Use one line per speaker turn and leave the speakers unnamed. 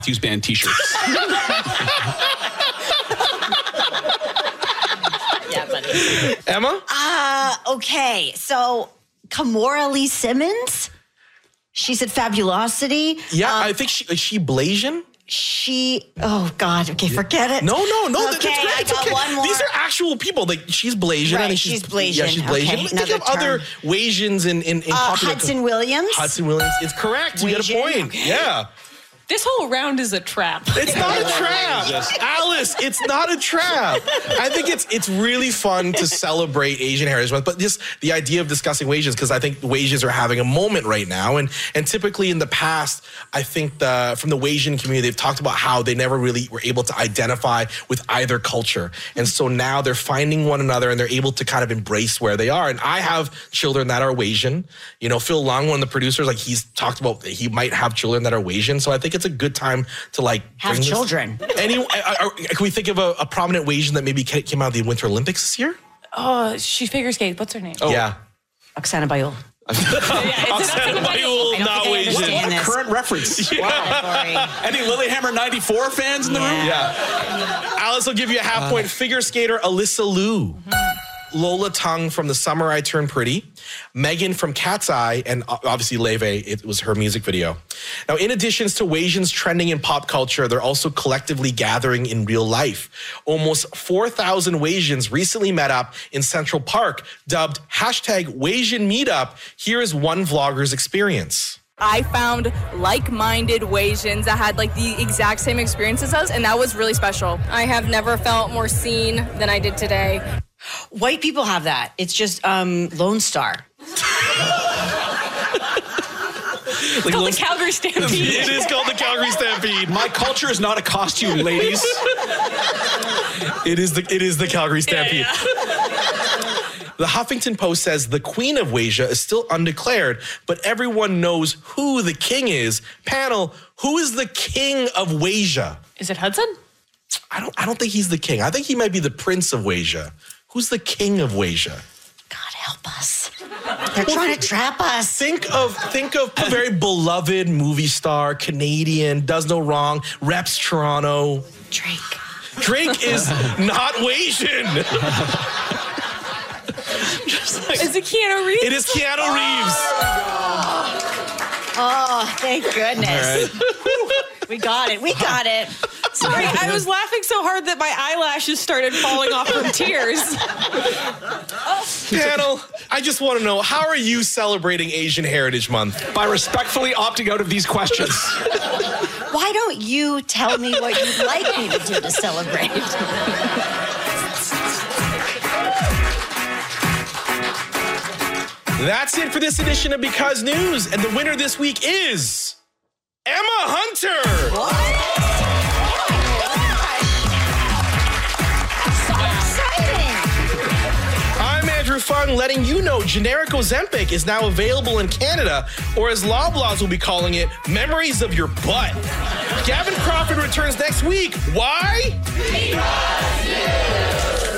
Use band t-shirts.
Yeah, buddy.
Emma?
Okay, so Kimora Lee Simmons, she said Fabulosity.
Yeah, I think she Blasian.
Oh God, okay, forget it.
No,
Okay,
that's great.
I
It's
got
okay.
one more.
These are actual people. Like she's Blasian.
Right,
I think
she's Blasian.
Yeah, she's Blasian.
Okay,
Think of
another
other
term.
Wasians in popular.
Hudson Williams.
Hudson Williams is correct. You get a
Wasian,
point.
okay.
Yeah.
This whole round is a trap.
It's not a trap. Alice, it's not a trap. I think it's really fun to celebrate Asian Heritage Month, but just the idea of discussing Wasians, because I think Wasians are having a moment right now. And typically in the past, I think from the Wasian community, they've talked about how they never really were able to identify with either culture. And so now they're finding one another and they're able to kind of embrace where they are. And I have children that are Wasian. You know, Phil Long, one of the producers, like he's talked about he might have children that are Wasian. So I think it's a good time to like
Have children.
Can we think of a prominent Wasian that maybe came out of the Winter Olympics this year?
Oh, she figure skates. What's her name?
Oh. Yeah.
Oksana Bayul.
Oksana Bayul, not Wasian.
Current reference.
Yeah.
Sorry.
Any Lilyhammer 94 fans in the room?
Yeah. Alice will give you a half point. Figure skater Alyssa Liu. Lola Tung from The Summer I Turned Pretty, Megan from Cat's Eye, and obviously Leve, it was her music video. Now, in addition to Wasians trending in pop culture, they're also collectively gathering in real life. Almost 4,000 Wasians recently met up in Central Park, dubbed #Wasian Meetup. Here is one vlogger's experience.
I found like-minded Wasians that had like the exact same experiences as us, and that was really special. I have never felt more seen than I did today.
White people have that. It's just Lone Star.
It's called the Calgary Stampede.
It is called the Calgary Stampede.
My culture is not a costume, ladies.
It is the Calgary Stampede. The Huffington Post says the Queen of Wasia is still undeclared, but everyone knows who the king is. Panel, who is the king of Wasia?
Is it Hudson?
I don't think he's the king. I think he might be the prince of Wasia. Who's the king of Wasia?
God help us. They're trying to trap us.
Think of a very beloved movie star, Canadian, does no wrong, reps Toronto.
Drake.
Drake is not Wasian.
Is it Keanu Reeves?
It is Keanu Reeves.
Oh, thank goodness. We got it.
Sorry, I was laughing so hard that my eyelashes started falling off from tears.
Panel, I just want to know, how are you celebrating Asian Heritage Month?
By respectfully opting out of these questions.
Why don't you tell me what you'd like me to do to celebrate?
That's it for this edition of Because News. And the winner this week is Emma Hunter. I'm Andrew Fung, letting you know generic Ozempic is now available in Canada, or as Loblaws will be calling it, memories of your butt. Gavin Crawford returns next week. Why? Because